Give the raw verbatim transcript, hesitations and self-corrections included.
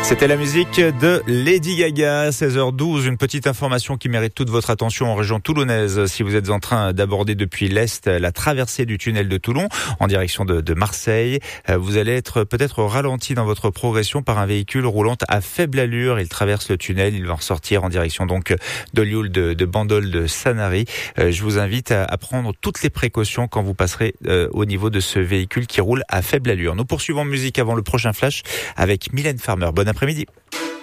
C'était la musique de Lady Gaga, seize heures douze. Une petite information qui mérite toute votre attention en région toulonnaise. Si vous êtes en train d'aborder depuis l'Est la traversée du tunnel de Toulon en direction de, de Marseille, vous allez être peut-être ralenti dans votre progression par un véhicule roulant à faible allure. Il traverse le tunnel, il va ressortir en direction donc de Lioul, de, de Bandol, de Sanary. Je vous invite à, à prendre toutes les précautions quand vous passerez euh, au niveau de ce véhicule qui roule à faible allure. Nous poursuivons musique avant le prochain flash avec Mylène Farmer. Bon après-midi.